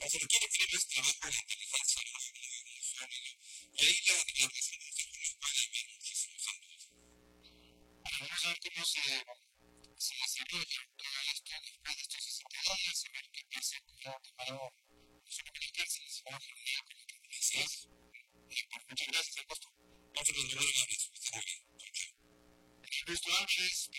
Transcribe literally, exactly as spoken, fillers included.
se requiere más trabajo en la inteligencia emocional. Y ahí la, la resolución nos va a haber muchísimos años. Vamos a ver cómo se, se desarrolla todo esto después de estos sesenta días, a ver qué pasa con el tomado, no solo con el cáncer, sino con el día, con la capacidad. Muchas gracias, Augusto. Vamos a continuar la vez. Está muy bien. Chao, chao. Augusto Ángeles.